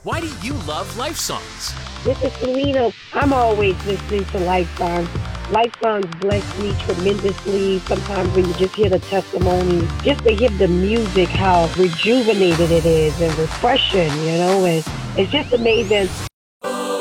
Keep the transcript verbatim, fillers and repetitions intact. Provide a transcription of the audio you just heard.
Why do you love Life Songs? This is Selena. I'm always listening to Life Songs. Life Songs bless me tremendously. Sometimes when you just hear the testimonies, just to hear the music, how rejuvenated it is and refreshing, you know, and it's just amazing